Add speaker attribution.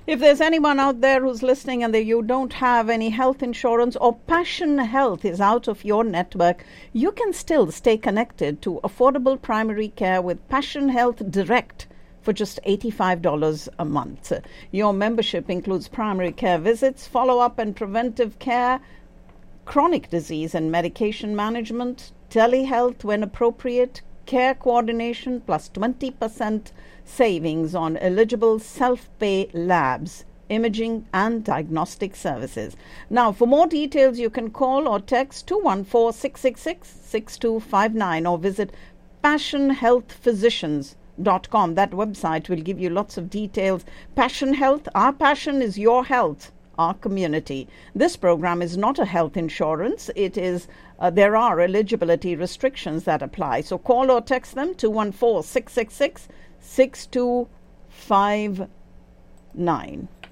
Speaker 1: If there's anyone out there who's listening and that you don't have any health insurance or Passion Health is out of your network, you can still stay connected to affordable primary care with Passion Health Direct for just $85 a month. Your membership includes primary care visits, follow-up and preventive care, chronic disease and medication management, telehealth when appropriate, care coordination, plus 20% savings on eligible self-pay labs, imaging and diagnostic services. Now, for more details, you can call or text 214-666-6259 or visit passionhealthphysicians.com. That website will give you lots of details. Passion Health, our passion is your health, our community. This program is not a health insurance. It is there are eligibility restrictions that apply. So call or text them 214-666-6259.